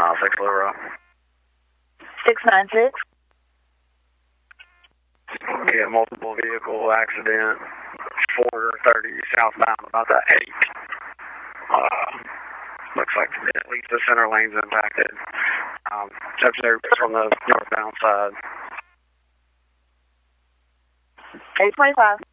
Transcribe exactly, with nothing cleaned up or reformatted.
mile, six Little Rock. six nine six. Yeah, multiple vehicle accident. four thirty southbound, about the eight. Uh, looks like at least the center lane's impacted. Um, substitute from the northbound side. eight twenty-five.